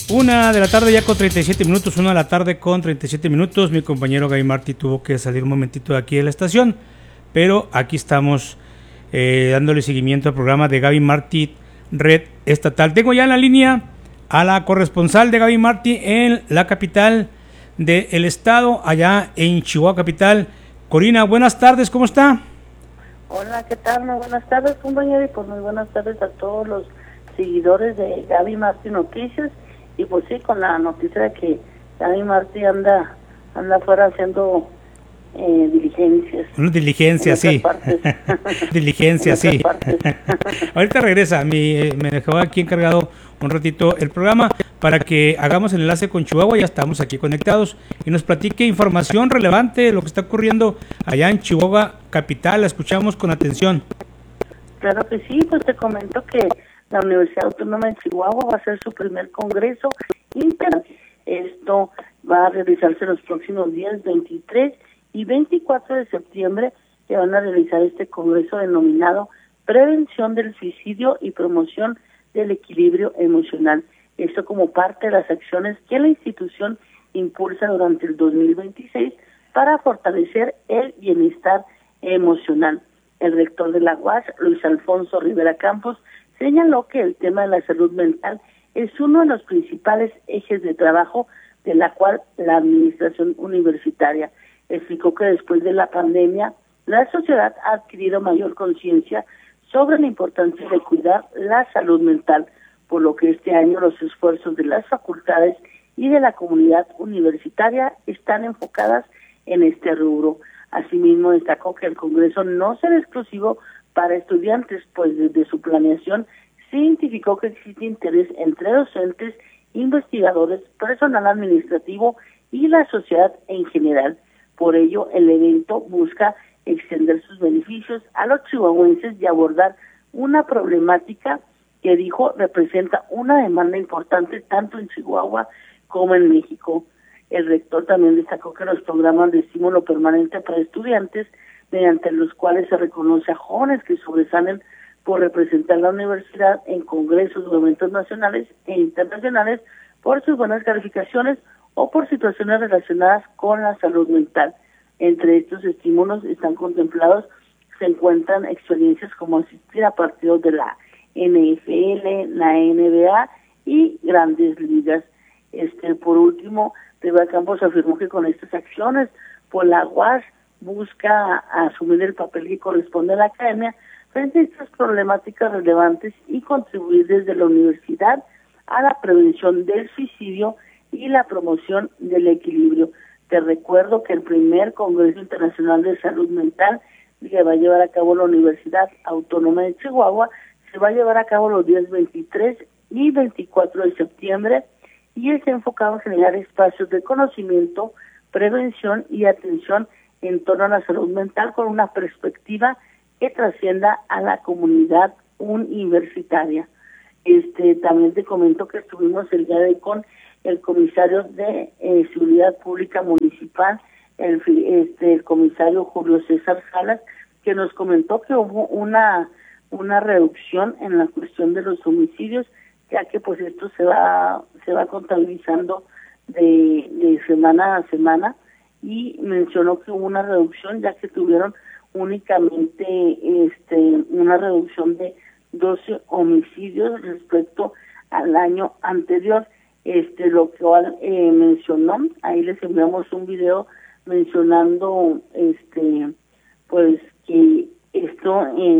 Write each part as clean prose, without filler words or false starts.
Una de la tarde ya con 37 minutos, 1 de la tarde con 37 minutos. Mi compañero Gaby Martí tuvo que salir un momentito de aquí de la estación, pero aquí estamos dándole seguimiento al programa de Gaby Martí, Red Estatal. Tengo ya en la línea a la corresponsal de Gaby Martí en la capital del estado, allá en Chihuahua capital. Corina, buenas tardes, ¿cómo está? Hola, ¿qué tal? Muy buenas tardes, compañero, y pues muy buenas tardes a todos los seguidores de Gaby Martí Noticias. Y pues sí, con la noticia de que Gaby Martí anda afuera haciendo diligencias. Diligencias, sí. Diligencias, sí. Ahorita regresa, me dejó aquí encargado un ratito el programa para que hagamos el enlace con Chihuahua. Ya estamos aquí conectados y nos platique información relevante de lo que está ocurriendo allá en Chihuahua capital. La escuchamos con atención. Claro que sí, pues te comento que la Universidad Autónoma de Chihuahua va a hacer su primer congreso internacional. Esto va a realizarse los próximos días 23 y 24 de septiembre, que van a realizar este congreso denominado Prevención del Suicidio y Promoción del Equilibrio Emocional. Esto como parte de las acciones que la institución impulsa durante el 2026 para fortalecer el bienestar emocional. El rector de la UAS, Luis Alfonso Rivera Campos, señaló que el tema de la salud mental es uno de los principales ejes de trabajo de la cual la administración universitaria. Explicó que después de la pandemia, la sociedad ha adquirido mayor conciencia sobre la importancia de cuidar la salud mental, por lo que este año los esfuerzos de las facultades y de la comunidad universitaria están enfocadas en este rubro. Asimismo, destacó que el Congreso no será exclusivo para estudiantes, pues desde su planeación se identificó que existe interés entre docentes, investigadores, personal administrativo y la sociedad en general. Por ello, el evento busca extender sus beneficios a los chihuahuenses y abordar una problemática que dijo representa una demanda importante tanto en Chihuahua como en México. El rector también destacó que los programas de estímulo permanente para estudiantes, mediante los cuales se reconoce a jóvenes que sobresalen por representar la universidad en congresos o eventos nacionales e internacionales por sus buenas calificaciones o por situaciones relacionadas con la salud mental. Entre estos estímulos están contemplados, se encuentran experiencias como asistir a partidos de la NFL, la NBA y grandes ligas. Por último, Rivera Campos afirmó que con estas acciones, pues la UAS busca asumir el papel que corresponde a la academia frente a estas problemáticas relevantes y contribuir desde la universidad a la prevención del suicidio y la promoción del equilibrio. Te recuerdo que el primer Congreso Internacional de Salud Mental que va a llevar a cabo la Universidad Autónoma de Chihuahua se va a llevar a cabo los días 23 y 24 de septiembre y está enfocado en generar espacios de conocimiento, prevención y atención en torno a la salud mental con una perspectiva que trascienda a la comunidad universitaria. También te comento que estuvimos el día de hoy con el comisario de Seguridad Pública Municipal, el comisario Julio César Salas, que nos comentó que hubo una reducción en la cuestión de los homicidios, ya que pues esto se va contabilizando de semana a semana, y mencionó que hubo una reducción ya que tuvieron únicamente una reducción de 12 homicidios respecto al año anterior. Lo que mencionó, ahí les enviamos un video mencionando pues que esto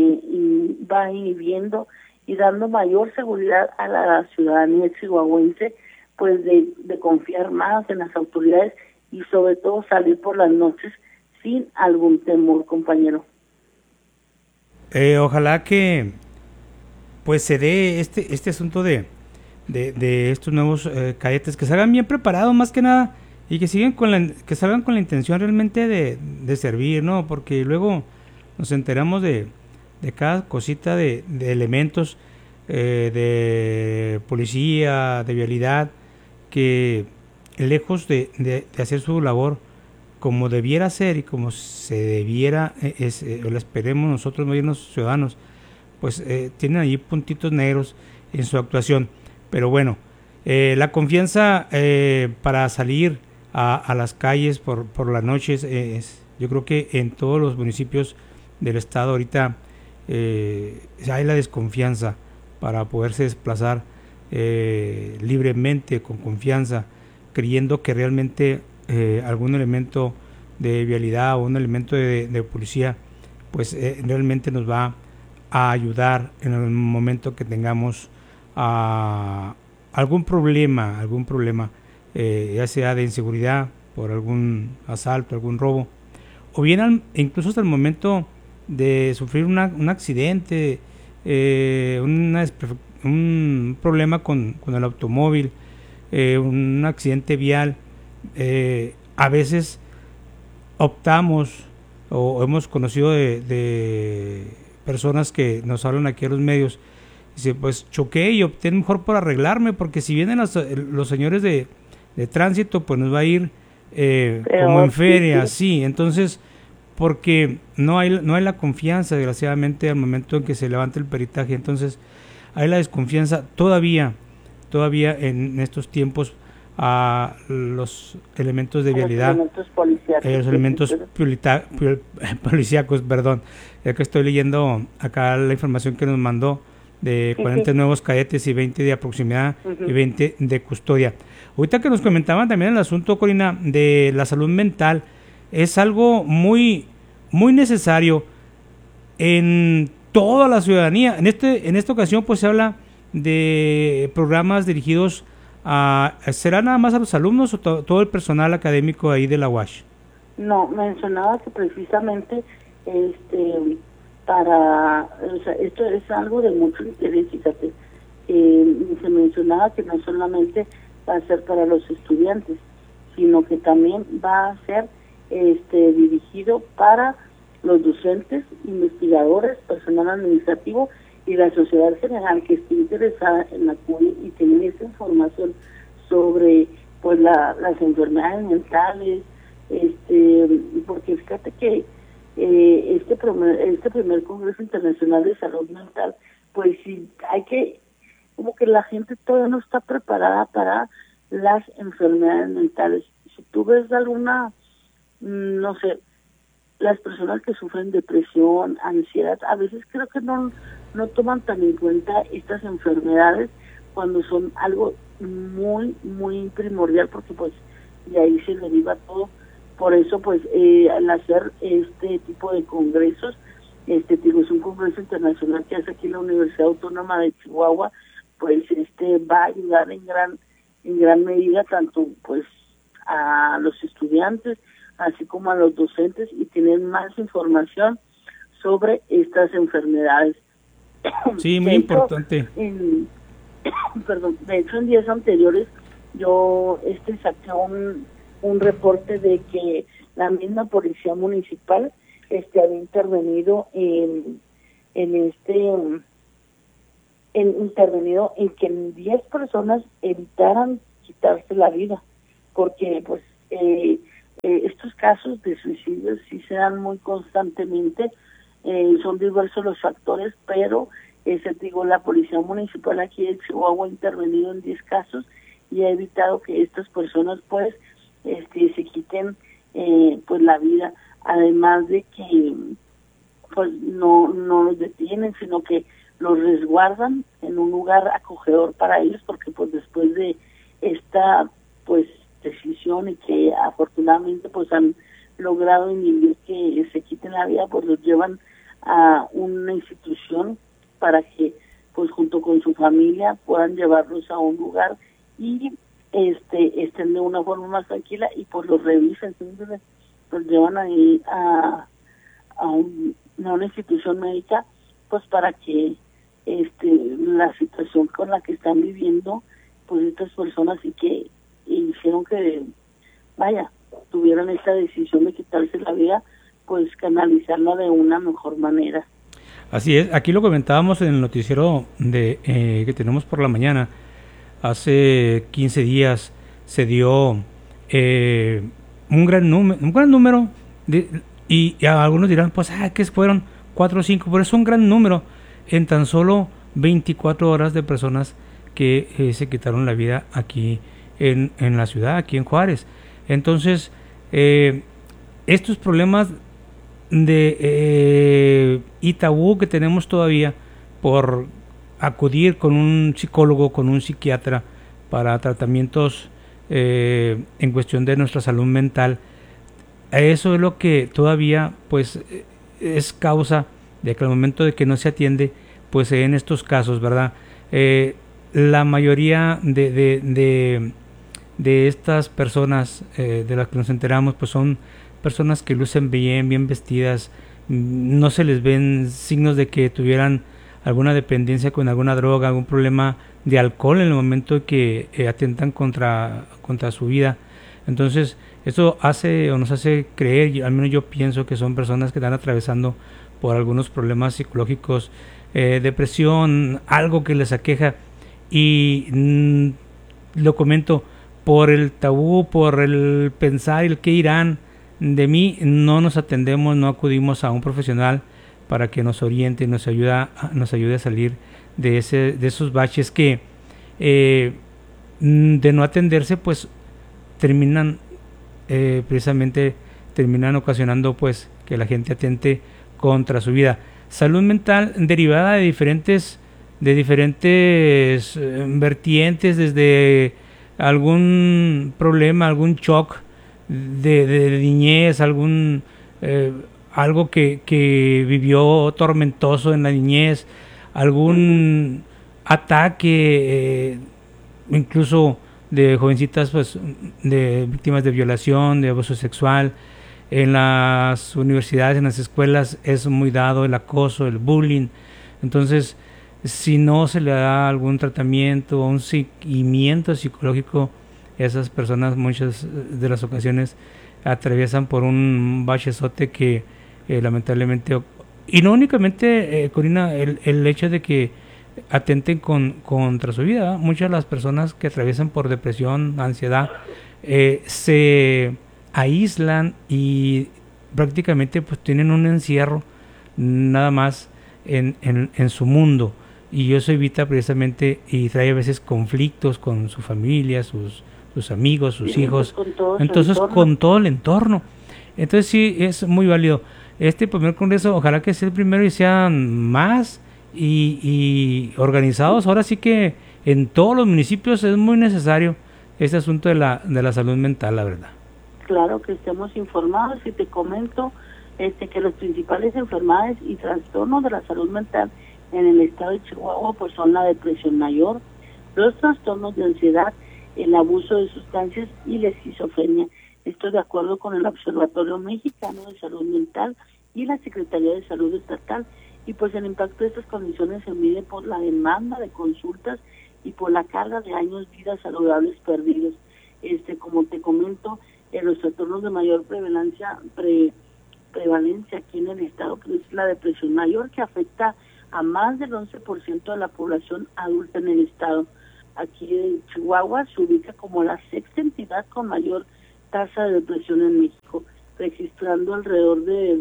va inhibiendo y dando mayor seguridad a la ciudadanía chihuahuense, pues de confiar más en las autoridades y sobre todo salir por las noches sin algún temor, compañero. Ojalá que pues se dé este asunto de estos nuevos cadetes, que salgan bien preparados más que nada y que salgan con la intención realmente de servir, ¿no? Porque luego nos enteramos de cada cosita de elementos de policía, de vialidad, que lejos de hacer su labor como debiera ser y como se debiera, lo esperemos nosotros, los ciudadanos, pues tienen allí puntitos negros en su actuación. Pero bueno, La confianza para salir a las calles por las noches, yo creo que en todos los municipios del estado ahorita hay la desconfianza para poderse desplazar libremente, con confianza, creyendo que realmente algún elemento de vialidad o un elemento de policía pues realmente nos va a ayudar en el momento que tengamos algún problema, ya sea de inseguridad por algún asalto, algún robo, o bien incluso hasta el momento de sufrir un accidente, un problema con el automóvil, un accidente vial. A veces optamos o hemos conocido de personas que nos hablan aquí a los medios. Dice, pues choqué y opté mejor por arreglarme, porque si vienen los señores de tránsito, pues nos va a ir como en feria, sí. Entonces, porque no hay la confianza, desgraciadamente, al momento en que se levanta el peritaje. Entonces, hay la desconfianza todavía en estos tiempos a los elementos de vialidad, los elementos policíacos, perdón. Ya que estoy leyendo acá la información que nos mandó de 40 nuevos cadetes y 20 de aproximidad y 20 de custodia. Ahorita que nos comentaban también el asunto, Corina, de la salud mental, es algo muy necesario en toda la ciudadanía. En esta ocasión pues se habla de programas dirigidos ¿será nada más a los alumnos o todo el personal académico ahí de la UASH? No, mencionaba que precisamente esto es algo de mucho interés, fíjate. Se mencionaba que no solamente va a ser para los estudiantes, sino que también va a ser dirigido para los docentes, investigadores, personal administrativo y la sociedad general que esté interesada en acudir y tener esa información sobre pues las enfermedades mentales, porque fíjate que este primer Congreso Internacional de Salud Mental, pues sí, como que la gente todavía no está preparada para las enfermedades mentales. Si tú ves alguna, no sé, las personas que sufren depresión, ansiedad, a veces creo que no toman tan en cuenta estas enfermedades cuando son algo muy, muy primordial, porque pues de ahí se deriva todo. Por eso pues al hacer este tipo de congresos, es un congreso internacional que hace aquí la Universidad Autónoma de Chihuahua, pues va a ayudar en gran medida tanto pues a los estudiantes así como a los docentes y tener más información sobre estas enfermedades. Sí, muy importante. De hecho, en días anteriores yo saqué un reporte de que la misma policía municipal había intervenido intervenido en que 10 personas evitaran quitarse la vida, porque pues estos casos de suicidios sí se dan muy constantemente, son diversos los factores, pero la policía municipal aquí de Chihuahua ha intervenido en 10 casos y ha evitado que estas personas pues se quiten pues la vida, además de que pues no los detienen, sino que los resguardan en un lugar acogedor para ellos, porque pues después de esta pues decisión y que afortunadamente pues han logrado inhibir que se quiten la vida, pues los llevan a una institución para que pues junto con su familia puedan llevarlos a un lugar y estén de una forma más tranquila y pues los revisan, entonces los llevan ahí a una institución médica pues para que la situación con la que están viviendo pues estas personas y que hicieron que tuvieran esta decisión de quitarse la vida, pues canalizarla de una mejor manera. Así es, aquí lo comentábamos en el noticiero que tenemos por la mañana. Hace 15 días se dio un gran número y algunos dirán, pues, que fueron 4 o 5, pero es un gran número en tan solo 24 horas de personas que se quitaron la vida aquí en la ciudad, aquí en Juárez. Entonces, estos problemas y tabú que tenemos todavía por acudir con un psicólogo, con un psiquiatra para tratamientos en cuestión de nuestra salud mental, eso es lo que todavía pues es causa de que al momento de que no se atiende, pues en estos casos, ¿verdad? La mayoría de estas personas de las que nos enteramos, pues son personas que lucen bien vestidas, no se les ven signos de que tuvieran alguna dependencia con alguna droga, algún problema de alcohol en el momento de que atentan contra su vida. Entonces, eso hace o nos hace creer, al menos yo pienso que son personas que están atravesando por algunos problemas psicológicos, depresión, algo que les aqueja, y lo comento por el tabú, por el pensar el qué irán de mí, no nos atendemos, no acudimos a un profesional para que nos oriente, nos ayude a salir de esos baches que de no atenderse pues terminan ocasionando pues que la gente atente contra su vida. Salud mental derivada de diferentes vertientes, desde algún problema, algún shock de niñez, algo que vivió tormentoso en la niñez, algún ataque, incluso de jovencitas pues de víctimas de violación, de abuso sexual. En las universidades, en las escuelas es muy dado el acoso, el bullying. Entonces, si no se le da algún tratamiento o un seguimiento psicológico, esas personas muchas de las ocasiones atraviesan por un bachezote que lamentablemente, y no únicamente Corina, el hecho de que atenten contra su vida, ¿verdad? Muchas de las personas que atraviesan por depresión, ansiedad, se aíslan y prácticamente pues tienen un encierro nada más en su mundo, y eso evita precisamente y trae a veces conflictos con su familia, sus amigos, sus hijos, entonces con todo el entorno. Entonces sí, es muy válido este primer congreso, ojalá que sea el primero y sean más y organizados. Ahora sí que en todos los municipios es muy necesario este asunto de la salud mental, la verdad. Claro, que estemos informados, y te comento que las principales enfermedades y trastornos de la salud mental en el estado de Chihuahua pues son la depresión mayor, los trastornos de ansiedad, el abuso de sustancias y la esquizofrenia. Esto de acuerdo con el Observatorio Mexicano de Salud Mental y la Secretaría de Salud Estatal. Y pues el impacto de estas condiciones se mide por la demanda de consultas y por la carga de años de vida saludables perdidos. Como te comento, los trastornos de mayor prevalencia aquí en el estado, que es la depresión mayor, que afecta a más del 11% de la población adulta en el estado. Aquí en Chihuahua se ubica como la sexta entidad con mayor tasa de depresión en México, registrando alrededor de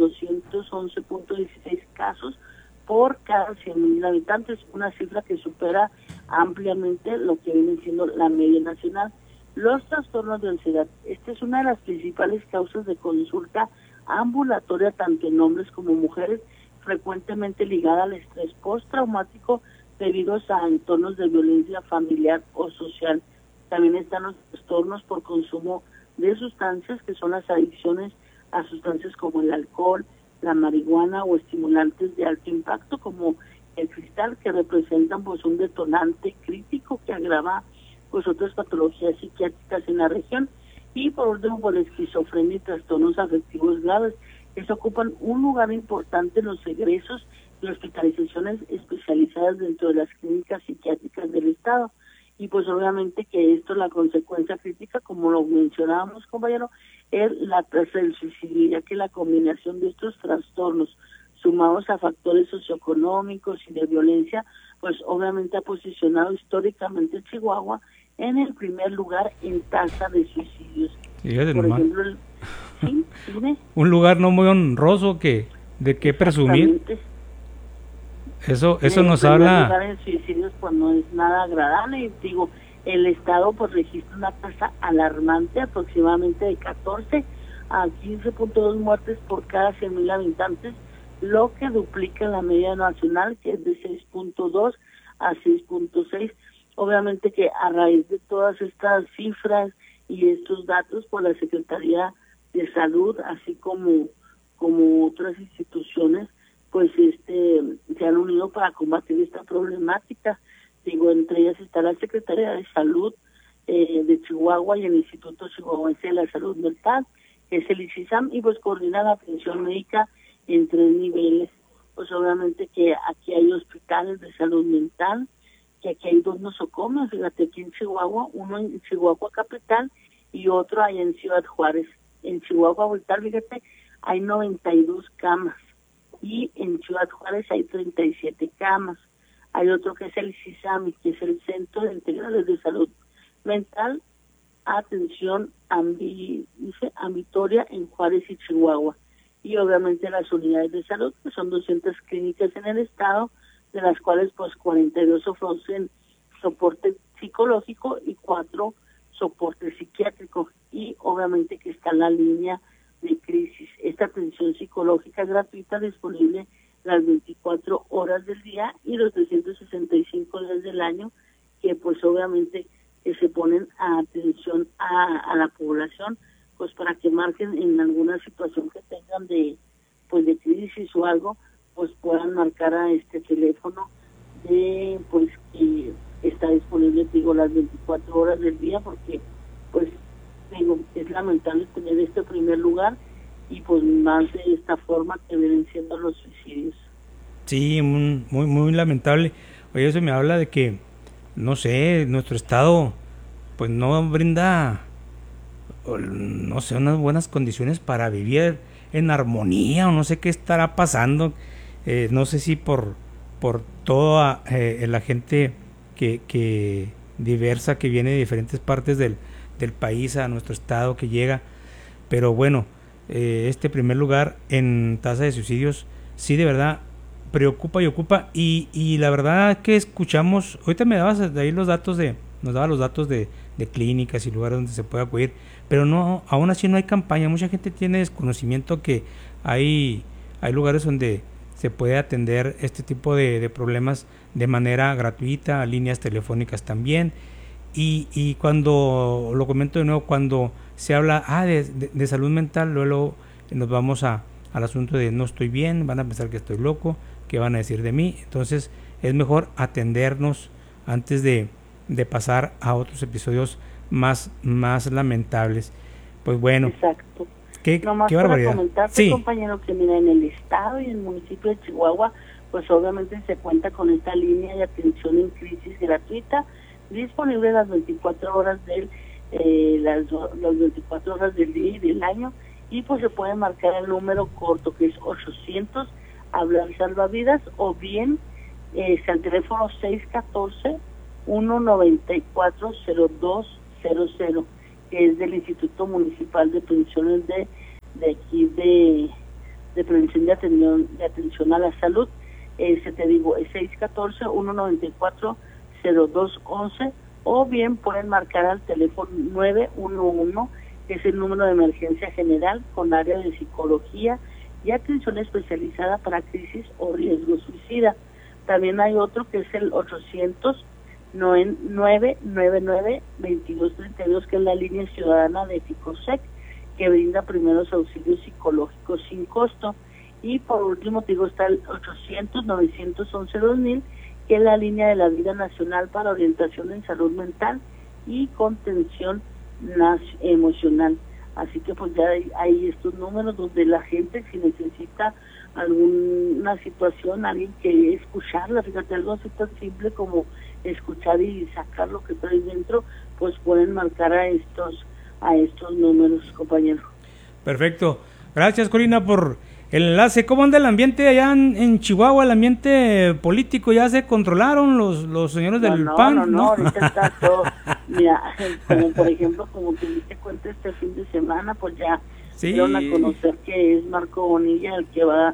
211.16 casos por cada 100,000 habitantes, una cifra que supera ampliamente lo que viene siendo la media nacional. Los trastornos de ansiedad, esta es una de las principales causas de consulta ambulatoria tanto en hombres como mujeres, frecuentemente ligada al estrés postraumático debido a entornos de violencia familiar o social. También están los trastornos por consumo de sustancias, que son las adicciones a sustancias como el alcohol, la marihuana o estimulantes de alto impacto como el cristal, que representan pues un detonante crítico que agrava pues otras patologías psiquiátricas en la región. Y por último, por esquizofrenia y trastornos afectivos graves, que ocupan un lugar importante en los egresos y hospitalizaciones especializadas dentro de las clínicas psiquiátricas del estado. Y pues obviamente que esto, la consecuencia crítica, como lo mencionábamos, compañero, es la tasa del suicidio, ya que la combinación de estos trastornos sumados a factores socioeconómicos y de violencia, pues obviamente ha posicionado históricamente Chihuahua en el primer lugar en tasa de suicidios. Por ejemplo, ¿sí? ¿Dime? Un lugar no muy honroso de qué presumir. Eso nos habla. Lugar en suicidios pues no es nada agradable, y digo, el estado pues registra una tasa alarmante, aproximadamente de 14 a 15.2 muertes por cada 100.000 habitantes, lo que duplica la media nacional, que es de 6.2 a 6.6. Obviamente que a raíz de todas estas cifras y estos datos, pues la Secretaría de Salud, así como otras instituciones, pues se han unido para combatir esta problemática. Digo, entre ellas está la Secretaría de Salud de Chihuahua y el Instituto Chihuahuense de la Salud Mental, que es el ICISAM, y pues coordina la atención médica en 3 niveles. Pues obviamente que aquí hay hospitales de salud mental, que aquí hay 2 nosocomios, fíjate, aquí en Chihuahua, uno en Chihuahua capital y otro allá en Ciudad Juárez. En Chihuahua capital, fíjate, hay 92 camas, y en Ciudad Juárez hay 37 camas. Hay otro que es el CISAMI, que es el Centro de Integrales de Salud Mental, Atención Ambulatoria en Juárez y Chihuahua. Y obviamente las unidades de salud, que son 200 clínicas en el estado, de las cuales pues 42 ofrecen soporte psicológico y 4 soporte psiquiátrico. Y obviamente que está la línea de crisis. Esta atención psicológica gratuita disponible las 24 horas del día y los 365 días del año, que pues obviamente que se ponen a atención a la población, pues para que marquen en alguna situación que tengan de crisis o algo, pues puedan marcar a este teléfono de pues que está disponible, digo, las 24 horas del día, porque pues digo, es lamentable tener este primer lugar, y pues más de esta forma que vienen siendo los suicidios. Sí, muy lamentable. Oye, eso me habla de que, no sé, nuestro estado pues no brinda, no sé, unas buenas condiciones para vivir en armonía, o no sé qué estará pasando. No sé si por toda la gente que diversa, que viene de diferentes partes del país a nuestro estado, que llega, pero bueno, este primer lugar en tasa de suicidios sí de verdad preocupa y ocupa, y la verdad que escuchamos, ahorita me dabas de ahí nos daba los datos de clínicas y lugares donde se puede acudir, pero no, aún así no hay campaña. Mucha gente tiene desconocimiento que hay lugares donde se puede atender este tipo de problemas de manera gratuita, líneas telefónicas también. Y cuando lo comento de nuevo, cuando se habla de salud mental, luego nos vamos al asunto de no estoy bien, van a pensar que estoy loco, qué van a decir de mí. Entonces es mejor atendernos antes de pasar a otros episodios más lamentables. Pues bueno. Exacto. Qué barbaridad. Para comentarte, sí, compañero, que mira, en el estado y en el municipio de Chihuahua, pues obviamente se cuenta con esta línea de atención en crisis gratuita, disponible las 24 horas las 24 horas del día y del año, y pues se puede marcar el número corto, que es 800, hablar salvavidas, o bien al teléfono 614-194-0200, que es del Instituto Municipal de Pensiones de aquí de Prevención de Atención a la Salud. Te digo, es 614-194-0211, o bien pueden marcar al teléfono 911, que es el número de emergencia general con área de psicología y atención especializada para crisis o riesgo suicida. También hay otro que es el 800-999-2232, que es la línea ciudadana de FICOSEC, que brinda primeros auxilios psicológicos sin costo. Y por último, te digo, está el 800-911-2000, que es la línea de la Vida Nacional para orientación en salud mental y contención emocional. Así que pues ya hay estos números donde la gente, si necesita alguna situación, alguien que escucharla, fíjate, algo así tan simple como escuchar y sacar lo que trae dentro, pues pueden marcar a estos números, compañero. Perfecto. Gracias, Corina, por el enlace. ¿Cómo anda el ambiente allá en Chihuahua, el ambiente político? ¿Ya se controlaron los señores del PAN? No, ahorita está todo. Mira, como por ejemplo, como te diste cuenta este fin de semana, pues ya dieron a conocer que es Marco Bonilla el que va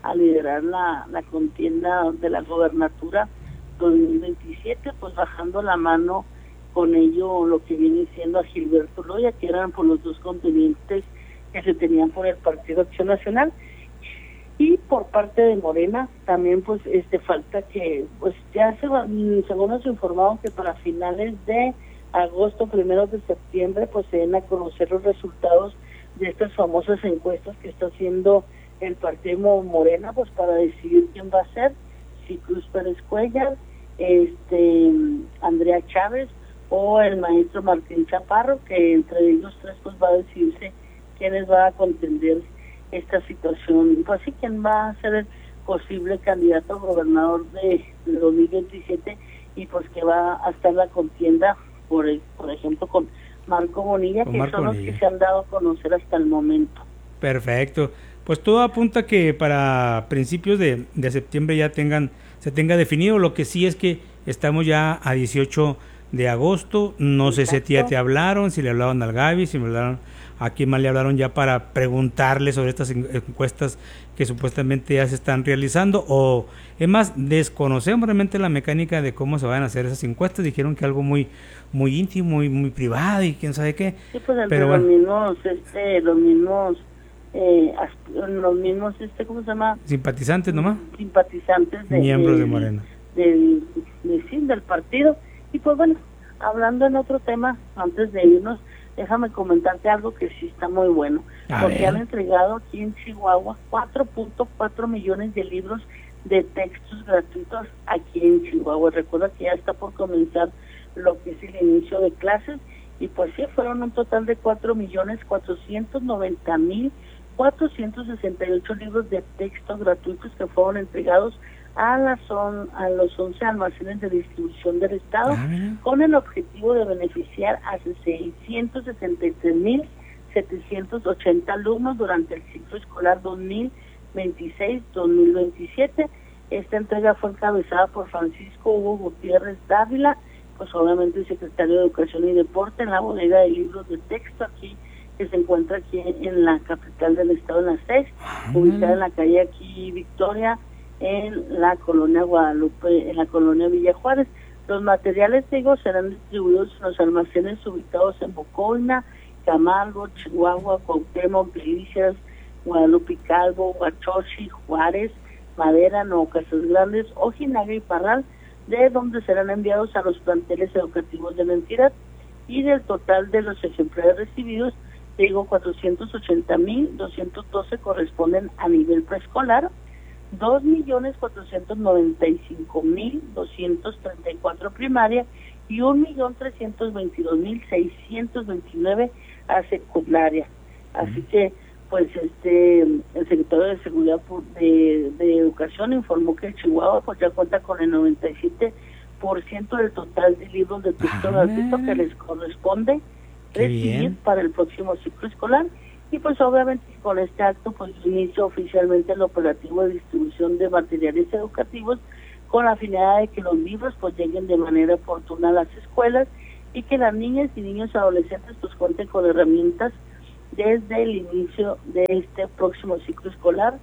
a liderar la contienda de la gobernatura 2027, pues bajando la mano con ello lo que viene siendo a Gilberto Loya, que eran por los dos contendientes que se tenían por el Partido Acción Nacional. Y por parte de Morena también pues falta que pues ya según nos informaron que para finales de agosto, primeros de septiembre, pues se den a conocer los resultados de estas famosas encuestas que está haciendo el partido Morena, pues para decidir quién va a ser, si Cruz Pérez Cuellar, Andrea Chávez o el maestro Martín Chaparro, que entre ellos tres pues va a decidirse quiénes va a contender esta situación, pues sí, quién va a ser el posible candidato a gobernador de 2027, y pues que va a estar la contienda por ejemplo con Marco Bonilla, que son los que se han dado a conocer hasta el momento. Perfecto, pues todo apunta que para principios de septiembre ya se tenga definido. Lo que sí es que estamos ya a 18 de agosto, no Exacto. sé si ya te hablaron, si le hablaron al Gaby, si me hablaron a quién más le hablaron ya para preguntarle sobre estas encuestas que supuestamente ya se están realizando, o es más, desconocemos realmente la mecánica de cómo se van a hacer esas encuestas. Dijeron que algo muy íntimo, muy privado y quién sabe qué. Sí, pues pero bueno, los mismos ¿cómo se llama? Simpatizantes nomás. Simpatizantes miembros de Morena. Del partido. Y pues bueno, hablando en otro tema, antes de irnos, déjame comentarte algo que sí está muy bueno, porque han entregado aquí en Chihuahua 4.4 millones de libros de textos gratuitos aquí en Chihuahua. Recuerda que ya está por comenzar lo que es el inicio de clases, y pues sí, fueron un total de 4.490.468 libros de texto gratuitos que fueron entregados a los 11 almacenes de distribución del Estado, con el objetivo de beneficiar a 673.780 alumnos durante el ciclo escolar 2026-2027. Esta entrega fue encabezada por Francisco Hugo Gutiérrez Dávila, pues obviamente el secretario de Educación y Deporte, en la bodega de libros de texto aquí, que se encuentra aquí en la capital del estado, en la CES, ubicada en la calle aquí Victoria, en la colonia Guadalupe, en la colonia Villa Juárez. Los materiales, serán distribuidos en los almacenes ubicados en Bocoina, Camargo, Chihuahua, Cuauhtémoc, Delicias, Guadalupe Calvo, Huachochi, Juárez, Madera, Nuevo Casas Grandes, Ojinaga y Parral, de donde serán enviados a los planteles educativos de la entidad. Y del total de los ejemplares recibidos, 480.212 corresponden a nivel preescolar, 2.495.234 primaria y 1.322.629 a secundaria. Así que pues el secretario de Seguridad de Educación informó que Chihuahua pues ya cuenta con el 97% del total de libros de texto gratuito que les corresponde recibir para el próximo ciclo escolar. Y pues obviamente con este acto pues inicia oficialmente el operativo de distribución de materiales educativos, con la finalidad de que los libros pues lleguen de manera oportuna a las escuelas, y que las niñas y niños adolescentes pues cuenten con herramientas desde el inicio de este próximo ciclo escolar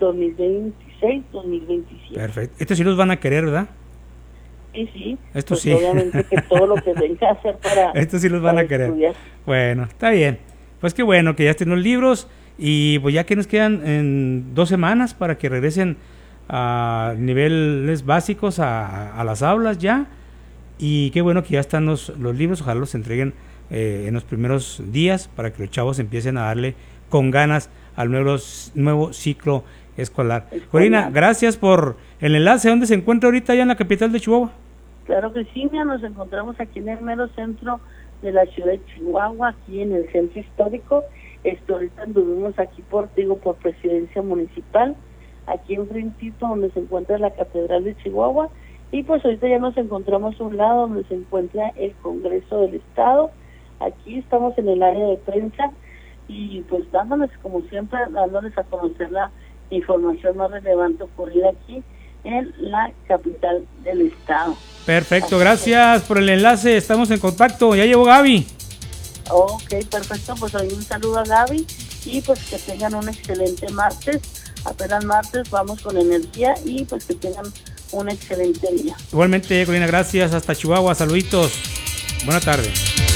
2026-2027. Perfecto. Estos sí los van a querer, ¿verdad? Sí. Esto pues sí. Obviamente que todo lo que venga a hacer para... Estos sí los van a querer. Estudiar. Bueno, está bien. Pues qué bueno que ya estén los libros, y pues ya que nos quedan en 2 semanas para que regresen a niveles básicos a las aulas ya, y qué bueno que ya están los libros. Ojalá los entreguen en los primeros días para que los chavos empiecen a darle con ganas al nuevo ciclo escolar. Corina, gracias por el enlace. ¿Dónde se encuentra ahorita ya en la capital de Chihuahua? Claro que sí, mira, nos encontramos aquí en el mero centro de la ciudad de Chihuahua, aquí en el centro histórico. Ahorita anduvimos aquí por Presidencia Municipal, aquí enfrentito donde se encuentra la Catedral de Chihuahua, y pues ahorita ya nos encontramos a un lado donde se encuentra el Congreso del Estado. Aquí estamos en el área de prensa, y pues dándoles, como siempre, dándoles a conocer la información más relevante ocurrida aquí en la capital del estado. Perfecto, gracias por el enlace, estamos en contacto. Ya llegó Gaby. Ok, perfecto, pues ahí un saludo a Gaby, y pues que tengan un excelente martes apenas martes, vamos con energía y pues que tengan un excelente día. Igualmente, Corina, gracias. Hasta Chihuahua, saluditos. Buena tarde.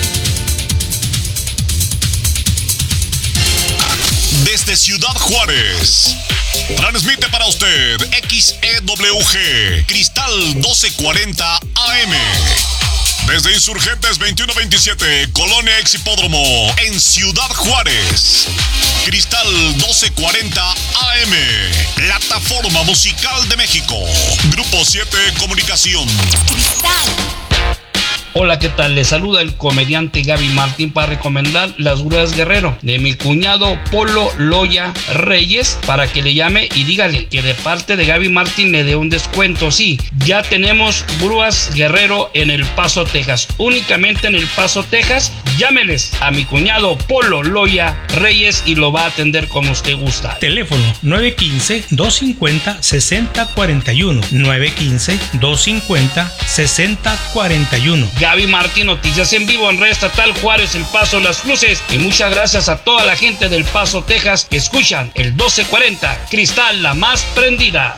Desde Ciudad Juárez, transmite para usted XEWG Cristal 1240 AM. Desde Insurgentes 2127, Colonia Ex Hipódromo, en Ciudad Juárez. Cristal 1240 AM, plataforma musical de México. Grupo 7 Comunicación. Hola, ¿qué tal? Les saluda el comediante Gaby Martín para recomendar Las Grúas Guerrero de mi cuñado Polo Loya Reyes, para que le llame y dígale que de parte de Gaby Martín le dé un descuento. Sí, ya tenemos Grúas Guerrero en El Paso, Texas, únicamente en El Paso, Texas. Llámeles a mi cuñado Polo Loya Reyes y lo va a atender como usted gusta. Teléfono 915-250-6041. 915-250-6041. Gaby Martín, noticias en vivo en Red Estatal Juárez, El Paso, Las Cruces. Y muchas gracias a toda la gente del Paso, Texas, que escuchan el 1240 Cristal, la más prendida.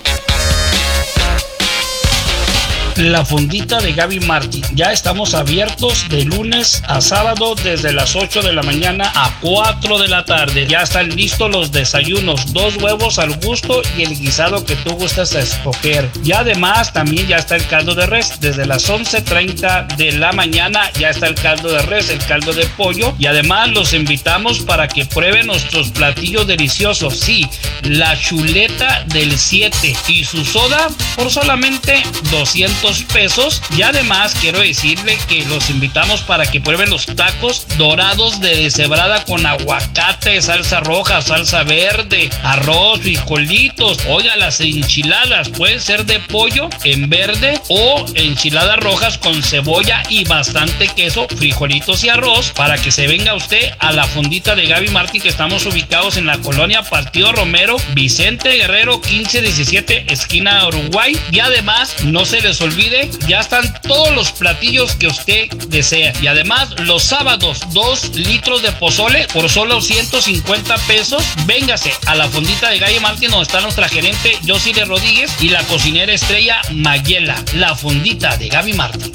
La fondita de Gaby Martín. Ya estamos abiertos de lunes a sábado desde las 8 de la mañana a 4 de la tarde. Ya están listos los desayunos, 2 huevos al gusto y el guisado que tú gustas a escoger. Y además también ya está el caldo de res. Desde las 11:30 de la mañana ya está el caldo de res, el caldo de pollo. Y además los invitamos para que prueben nuestros platillos deliciosos. Sí, la chuleta del 7 y su soda por solamente 200 pesos. Y además quiero decirle que los invitamos para que prueben los tacos dorados de deshebrada con aguacate, salsa roja, salsa verde, arroz, frijolitos. Oiga, las enchiladas pueden ser de pollo en verde o enchiladas rojas con cebolla y bastante queso, frijolitos y arroz, para que se venga usted a la fondita de Gaby Martín, que estamos ubicados en la colonia Partido Romero, Vicente Guerrero 1517, esquina Uruguay. Y además no se les olvide, ya están todos los platillos que usted desea. Y además los sábados 2 litros de pozole por solo 150 pesos. Véngase a la fondita de Gaby Martín, donde está nuestra gerente Josile Rodríguez y la cocinera estrella Mayela. La fondita de Gaby Martín.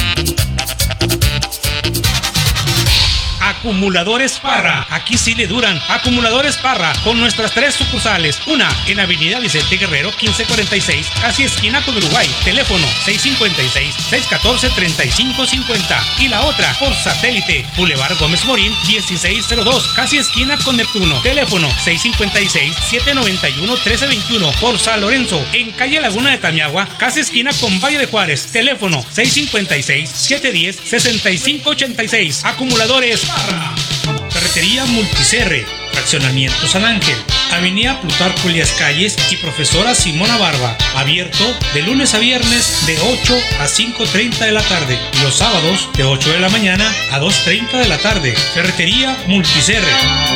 Acumuladores Parra, aquí sí le duran. Acumuladores Parra, con nuestras 3 sucursales. Una en Avenida Vicente Guerrero 1546, casi esquina con Uruguay. Teléfono 656-614-3550. Y la otra por satélite, Boulevard Gómez Morín 1602, casi esquina con Neptuno. Teléfono 656-791-1321. Por San Lorenzo, en calle Laguna de Tamiagua, casi esquina con Valle de Juárez. Teléfono 656-710-6586. Acumuladores Parra. Ferretería Multicerre, Fraccionamiento San Ángel, Avenida Plutarco Elías Calles y Profesora Simona Barba. Abierto de lunes a viernes de 8 a 5:30 de la tarde. Y los sábados de 8 de la mañana a 2:30 de la tarde. Ferretería Multicerre.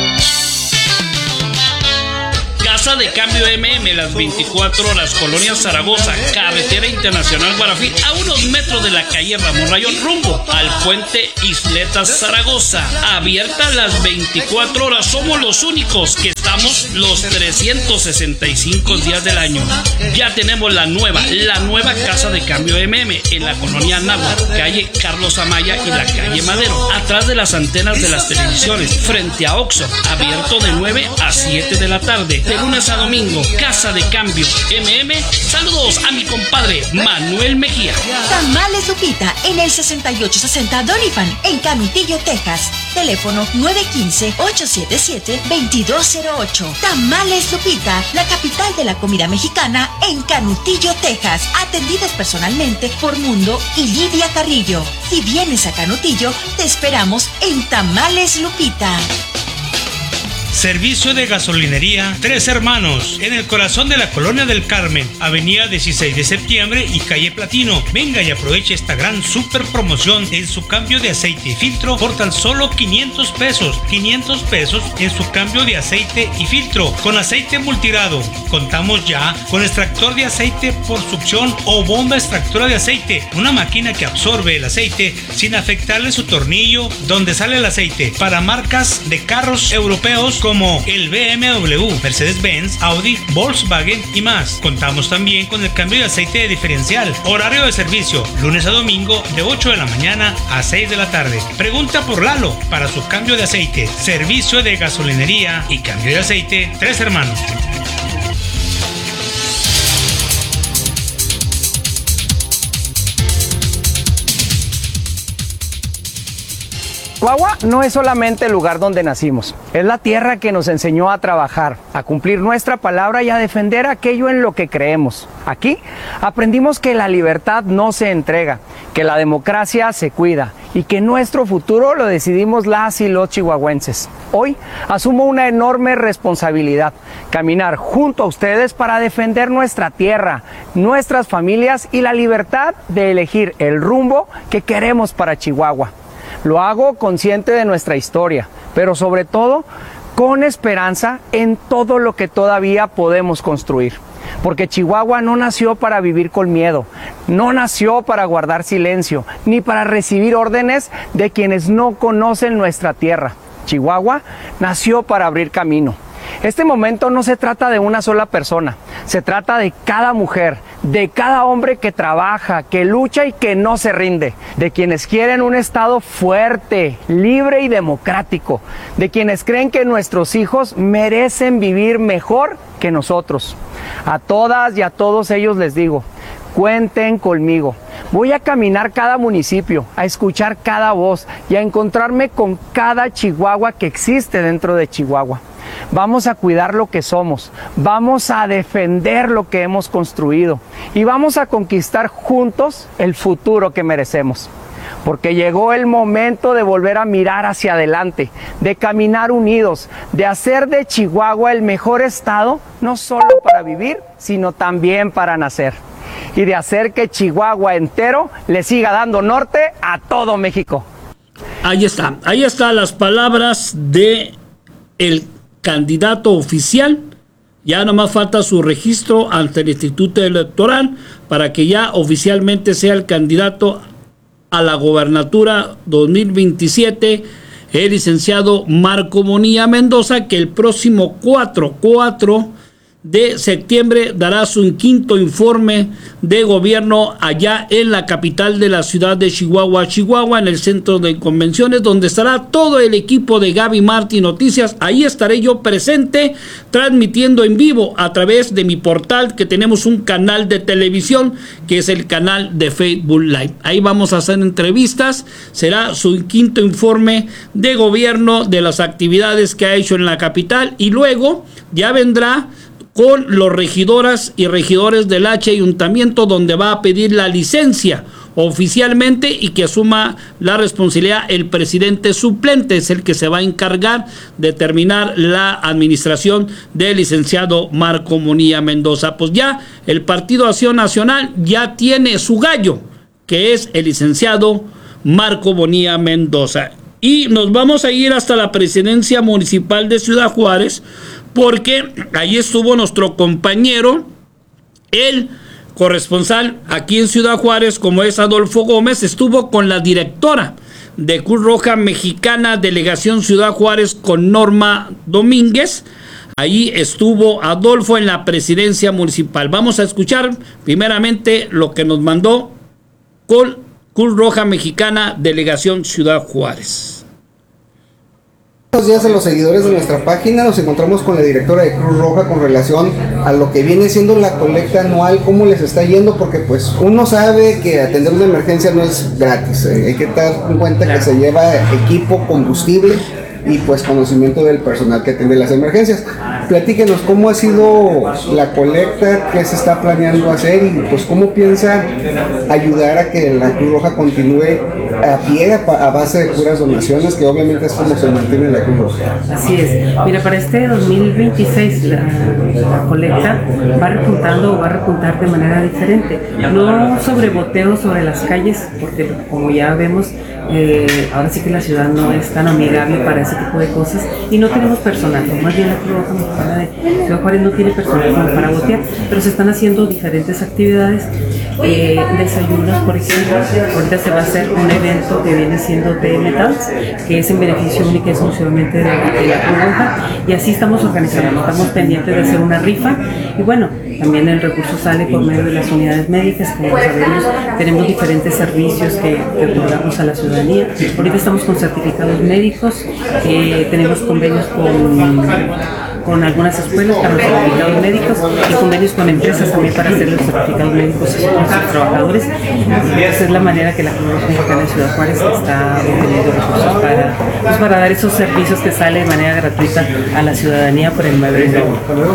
Casa de Cambio MM, las 24 horas, Colonia Zaragoza, Carretera Internacional Guarafí, a unos metros de la calle Ramón Rayón, rumbo al puente Isletas Zaragoza. Abierta las 24 horas, somos los únicos que estamos los 365 días del año. Ya tenemos la nueva Casa de Cambio MM en la colonia Náhuatl, calle Carlos Amaya y la calle Madero, atrás de las antenas de las televisiones, frente a Oxxo, abierto de 9 a 7 de la tarde. De lunes a domingo, Casa de Cambio MM. Saludos a mi compadre Manuel Mejía. Tamales Lupita en el 6860 Doniphan en Canutillo, Texas. Teléfono 915-877-2208. Tamales Lupita, la capital de la comida mexicana en Canutillo, Texas. Atendidas personalmente por Mundo y Lidia Carrillo. Si vienes a Canutillo, te esperamos en Tamales Lupita. Servicio de gasolinería Tres Hermanos, en el corazón de la Colonia del Carmen, Avenida 16 de Septiembre y calle Platino. Venga y aproveche esta gran super promoción en su cambio de aceite y filtro por tan solo 500 pesos. 500 pesos en su cambio de aceite y filtro con aceite multirado. Contamos ya con extractor de aceite por succión o bomba extractora de aceite, una máquina que absorbe el aceite sin afectarle su tornillo donde sale el aceite, para marcas de carros europeos como el BMW, Mercedes-Benz, Audi, Volkswagen y más. Contamos también con el cambio de aceite de diferencial. Horario de servicio, lunes a domingo de 8 de la mañana a 6 de la tarde. Pregunta por Lalo para su cambio de aceite. Servicio de gasolinería y cambio de aceite Tres Hermanos. Chihuahua no es solamente el lugar donde nacimos, es la tierra que nos enseñó a trabajar, a cumplir nuestra palabra y a defender aquello en lo que creemos. Aquí aprendimos que la libertad no se entrega, que la democracia se cuida y que nuestro futuro lo decidimos las y los chihuahuenses. Hoy asumo una enorme responsabilidad, caminar junto a ustedes para defender nuestra tierra, nuestras familias y la libertad de elegir el rumbo que queremos para Chihuahua. Lo hago consciente de nuestra historia, pero sobre todo con esperanza en todo lo que todavía podemos construir. Porque Chihuahua no nació para vivir con miedo, no nació para guardar silencio, ni para recibir órdenes de quienes no conocen nuestra tierra. Chihuahua nació para abrir camino. Este momento no se trata de una sola persona, se trata de cada mujer, de cada hombre que trabaja, que lucha y que no se rinde, de quienes quieren un estado fuerte, libre y democrático, de quienes creen que nuestros hijos merecen vivir mejor que nosotros. A todas y a todos ellos les digo, cuenten conmigo. Voy a caminar cada municipio, a escuchar cada voz y a encontrarme con cada Chihuahua que existe dentro de Chihuahua. Vamos a cuidar lo que somos, vamos a defender lo que hemos construido y vamos a conquistar juntos el futuro que merecemos. Porque llegó el momento de volver a mirar hacia adelante, de caminar unidos, de hacer de Chihuahua el mejor estado, no solo para vivir, sino también para nacer. Y de hacer que Chihuahua entero le siga dando norte a todo México. Ahí están las palabras de el candidato oficial. Ya nomás falta su registro ante el Instituto Electoral para que ya oficialmente sea el candidato a la gobernatura 2027, el licenciado Marco Bonilla Mendoza, que el próximo 4 de septiembre dará su quinto informe de gobierno allá en la capital de la ciudad de Chihuahua, en el centro de convenciones, donde estará todo el equipo de Gaby Martí Noticias. Ahí estaré yo presente, transmitiendo en vivo a través de mi portal, que tenemos un canal de televisión, que es el canal de Facebook Live. Ahí vamos a hacer entrevistas, será su quinto informe de gobierno de las actividades que ha hecho en la capital, y luego ya vendrá con los regidoras y regidores del ayuntamiento, donde va a pedir la licencia oficialmente y que asuma la responsabilidad el presidente suplente, es el que se va a encargar de terminar la administración del licenciado Marco Bonilla Mendoza. Pues ya el Partido Acción Nacional ya tiene su gallo, que es el licenciado Marco Bonilla Mendoza. Y nos vamos a ir hasta la presidencia municipal de Ciudad Juárez, porque ahí estuvo nuestro compañero, el corresponsal aquí en Ciudad Juárez, como es Adolfo Gómez, estuvo con la directora de Cruz Roja Mexicana, Delegación Ciudad Juárez, con Norma Domínguez. Ahí estuvo Adolfo en la presidencia municipal. Vamos a escuchar primeramente lo que nos mandó con Cruz Roja Mexicana, Delegación Ciudad Juárez. Buenos días a los seguidores de nuestra página. Nos encontramos con la directora de Cruz Roja con relación a lo que viene siendo la colecta anual, cómo les está yendo, porque pues uno sabe que atender una emergencia no es gratis, hay que tener en cuenta que se lleva equipo, combustible y pues conocimiento del personal que atiende las emergencias. Platíquenos cómo ha sido la colecta, qué se está planeando hacer y pues cómo piensa ayudar a que la Cruz Roja continúe a pie a base de puras donaciones, que obviamente es como se mantiene la Cruz Roja. Así es. Mira, para este 2026 la colecta va a repuntar de manera diferente. No sobre boteo sobre las calles, porque como ya vemos, ahora sí que la ciudad no es tan amigable para ese tipo de cosas y no tenemos personal, o más bien la Cruz Roja Mexicana de Ciudad Juárez no tiene personal como para botear, pero se están haciendo diferentes actividades desayunos, por ejemplo. Ahorita se va a hacer un evento que viene siendo de Metals, que es en beneficio único y exclusivamente de la Cruz Roja, y así estamos organizando, estamos pendientes de hacer una rifa, y bueno, también el recurso sale por medio de las unidades médicas. Como sabemos, tenemos diferentes servicios que otorgamos a la ciudadanía. Ahorita estamos con certificados médicos, tenemos convenios con algunas escuelas para los certificados médicos y convenios con empresas también para hacer los certificados médicos con sus trabajadores. Esa es la manera que la Cruz Roja Mexicana de Ciudad Juárez está obteniendo recursos para dar esos servicios que salen de manera gratuita a la ciudadanía por el 9.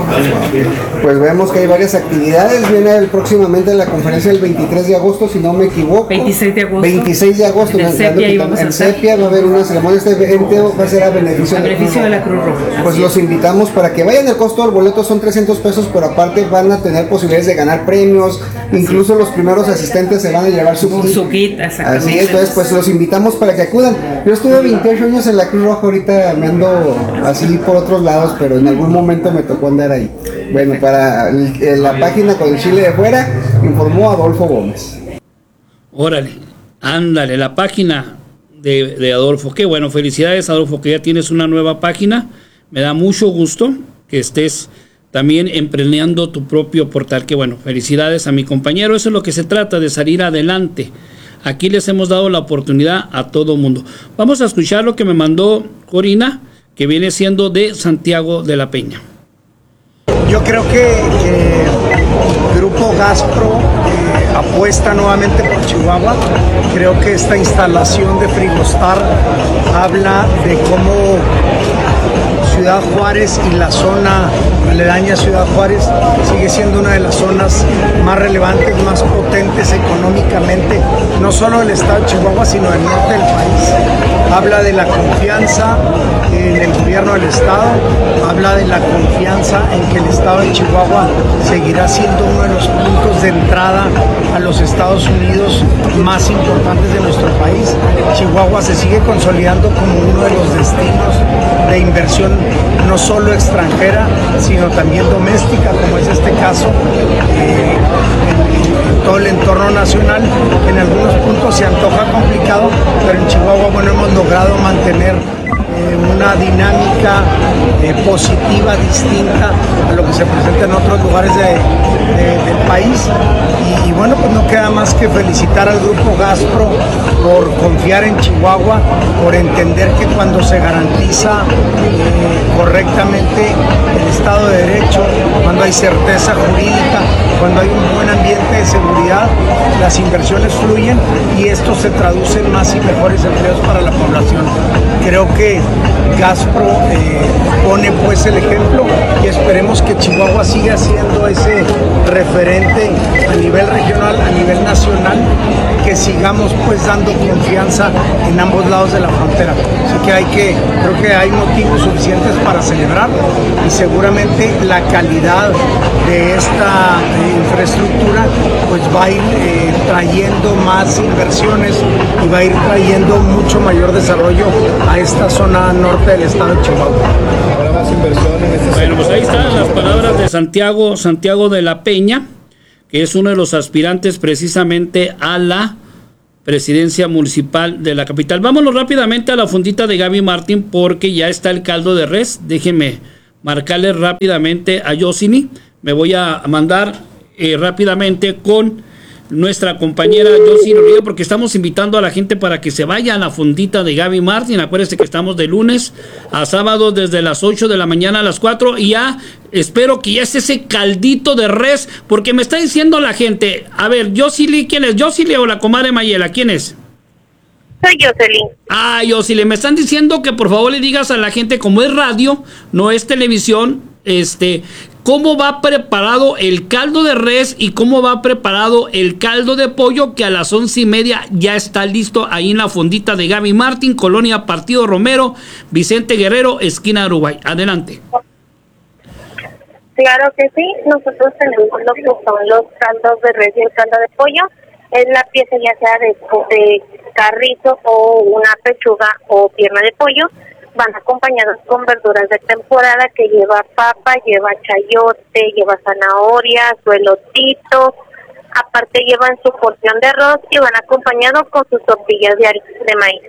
Pues vemos que hay varias actividades. Viene próximamente la conferencia del 23 de agosto, si no me equivoco. 26 de agosto. 26 de agosto. En Sepia va a haber una ceremonia. Este evento va a ser a beneficio de la Cruz Roja. Pues los invitamos para que vayan. El costo del boleto son 300 pesos, pero aparte van a tener posibilidades de ganar premios. Incluso los primeros asistentes se van a llevar su kit. Así es, entonces pues los invitamos para que acudan. Yo estuve 28 años en la Cruz Roja, ahorita me ando así por otros lados, pero en algún momento me tocó andar ahí. Bueno, para la página con el Chile de Fuera, informó Adolfo Gómez. Órale, ándale, la página de Adolfo. Qué bueno, felicidades Adolfo, que ya tienes una nueva página. Me da mucho gusto que estés también emprendiendo tu propio portal. Qué bueno, felicidades a mi compañero. Eso es lo que se trata, de salir adelante. Aquí les hemos dado la oportunidad a todo mundo. Vamos a escuchar lo que me mandó Corina, que viene siendo de Santiago de la Peña. Yo creo que el Grupo Gaspro apuesta nuevamente por Chihuahua. Creo que esta instalación de Frigostar habla de cómo Ciudad Juárez y la zona aledaña a Ciudad Juárez sigue siendo una de las zonas más relevantes, más potentes económicamente, no solo del estado de Chihuahua, sino del norte del país. Habla de la confianza en el gobierno del estado, habla de la confianza en que el estado de Chihuahua seguirá siendo uno de los puntos de entrada a los Estados Unidos más importantes de nuestro país. Chihuahua se sigue consolidando como uno de los destinos de inversión no solo extranjera, sino también doméstica, como es este caso, en todo el entorno nacional. En algunos puntos se antoja complicado, pero en Chihuahua, bueno, hemos logrado mantener una dinámica positiva, distinta a lo que se presenta en otros lugares del país. Y bueno, pues no queda más que felicitar al Grupo Gaspro por confiar en Chihuahua, por entender que cuando se garantiza correctamente el Estado de Derecho, cuando hay certeza jurídica, cuando hay un buen ambiente de seguridad, las inversiones fluyen y esto se traduce en más y mejores empleos para la población. Creo que Gaspro pone pues el ejemplo y esperemos que Chihuahua siga siendo ese referente a nivel regional, a nivel nacional, que sigamos pues dando confianza en ambos lados de la frontera. Así que creo que hay motivos suficientes para celebrar y seguramente la calidad de esta infraestructura pues va a ir trayendo más inversiones y va a ir trayendo mucho mayor desarrollo a esta zona norte del estado de Chihuahua. Habrá más inversión en este sector. Pues ahí están las palabras de Santiago de la Peña, que es uno de los aspirantes precisamente a la presidencia municipal de la capital. Vámonos rápidamente a la fundita de Gaby Martín, porque ya está el caldo de res. Déjenme marcarle rápidamente a Yosini. Me voy a mandar rápidamente con nuestra compañera Yosini Rodríguez, porque estamos invitando a la gente para que se vaya a la fundita de Gaby Martín. Acuérdense que estamos de lunes a sábado desde las 8 de la mañana a las 4, y ya espero que ya es ese caldito de res, porque me está diciendo la gente, a ver, Yosili, ¿quién es? ¿Yosili o la comadre Mayela? ¿Quién es? Soy Jocelyn. Ah, Yosili, me están diciendo que por favor le digas a la gente, como es radio, no es televisión, cómo va preparado el caldo de res y cómo va preparado el caldo de pollo, que a las 11:30 ya está listo ahí en la fondita de Gaby Martín, Colonia Partido Romero, Vicente Guerrero, esquina Uruguay. Adelante. Claro que sí, nosotros tenemos lo que son los caldos de res y el caldo de pollo. Es la pieza ya sea de carrito o una pechuga o pierna de pollo. Van acompañados con verduras de temporada que lleva papa, lleva chayote, lleva zanahoria, su elotito, Aparte llevan su porción de arroz y van acompañados con sus tortillas de maíz.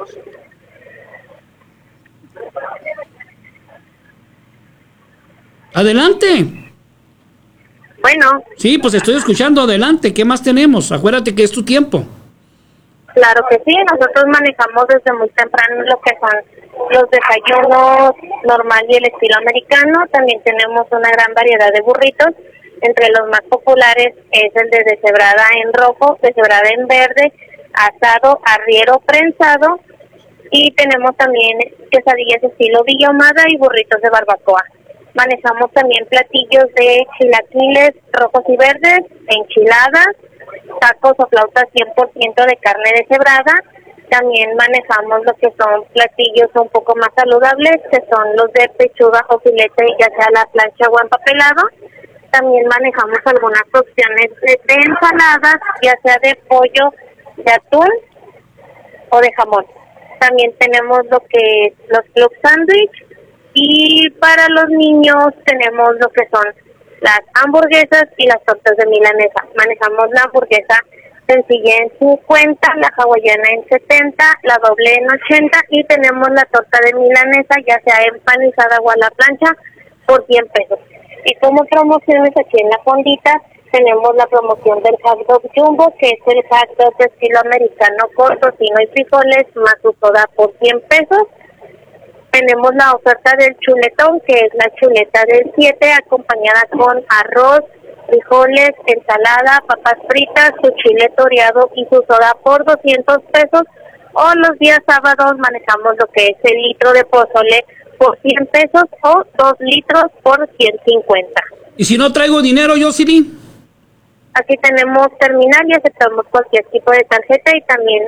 Adelante. Bueno. Sí, pues estoy escuchando, adelante. ¿Qué más tenemos? Acuérdate que es tu tiempo. Claro que sí, nosotros manejamos desde muy temprano lo que son los desayunos normal y el estilo americano. También tenemos una gran variedad de burritos. Entre los más populares es el de deshebrada en rojo, deshebrada en verde, asado, arriero, prensado. Y tenemos también quesadillas estilo villomada y burritos de barbacoa. Manejamos también platillos de chilaquiles rojos y verdes, enchiladas, tacos o flautas 100% de carne deshebrada. También manejamos lo que son platillos un poco más saludables, que son los de pechuga o filete, ya sea a la plancha o empapelado. También manejamos algunas opciones de ensaladas, ya sea de pollo, de atún o de jamón. También tenemos lo que es los club sandwich, y para los niños tenemos lo que son las hamburguesas y las tortas de milanesa. Manejamos la hamburguesa sencilla en 50, la hawaiana en 70, la doble en 80 y tenemos la torta de milanesa ya sea empanizada o a la plancha por 100 pesos. Y como promociones aquí en la fondita tenemos la promoción del hot dog jumbo, que es el hot dog de estilo americano con tocino y frijoles más su soda por 100 pesos. Tenemos la oferta del chuletón, que es la chuleta del 7, acompañada con arroz, frijoles, ensalada, papas fritas, su chile toreado y su soda por 200 pesos. O los días sábados manejamos lo que es el litro de pozole por 100 pesos o 2 litros por 150. ¿Y si no traigo dinero, Jocelyn? Aquí tenemos terminal y aceptamos cualquier tipo de tarjeta y también...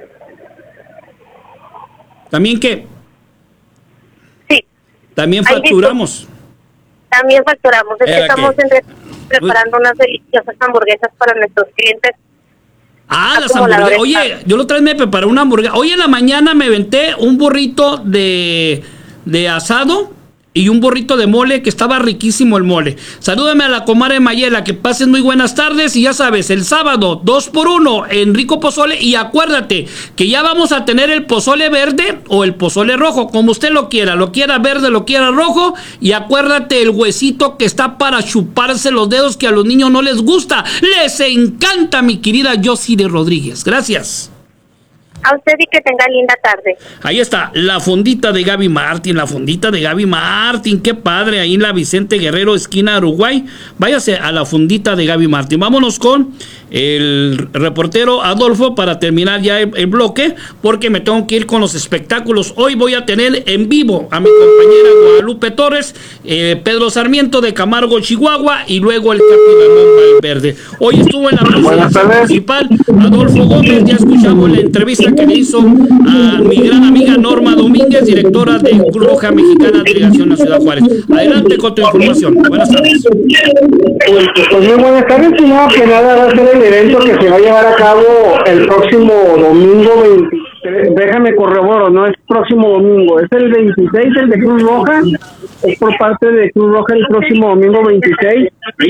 ¿También qué? Sí. ¿También facturamos? También facturamos. Es que estamos preparando unas deliciosas hamburguesas para nuestros clientes. Ah, las hamburguesas. Oye, yo la otra vez me preparé una hamburguesa. Hoy en la mañana me aventé un burrito de asado y un burrito de mole, que estaba riquísimo el mole. Salúdame a la comadre Mayela, que pasen muy buenas tardes. Y ya sabes, el sábado 2x1 en Rico Pozole. Y acuérdate que ya vamos a tener el pozole verde o el pozole rojo, como usted lo quiera verde, lo quiera rojo. Y acuérdate el huesito que está para chuparse los dedos, que a los niños no les gusta, les encanta, mi querida Jocelyn Rodríguez. Gracias. A usted y que tenga linda tarde. Ahí está, la fondita de Gaby Martín, qué padre, ahí en la Vicente Guerrero, esquina Uruguay. Váyase a la fondita de Gaby Martín. Vámonos con el reportero Adolfo para terminar ya el bloque, porque me tengo que ir con los espectáculos. Hoy voy a tener en vivo a mi compañera Guadalupe Torres, Pedro Sarmiento de Camargo, Chihuahua, y luego el Capitán Valverde. Hoy estuvo en la presidencia municipal Adolfo Gómez. Ya escuchamos la entrevista que le hizo a mi gran amiga Norma Domínguez, directora de Cruz Roja Mexicana, delegación a Ciudad Juárez. Adelante con tu información. Buenas tardes. Pues muy buenas tardes. Primero que nada, va a ser el evento que se va a llevar a cabo el próximo domingo 23. Déjame corroboro, no es próximo domingo, es el 26, el de Cruz Roja. Es por parte de Cruz Roja el próximo domingo 26.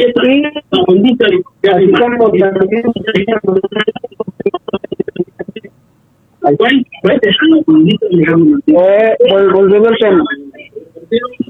Y así como también volviendo al tema.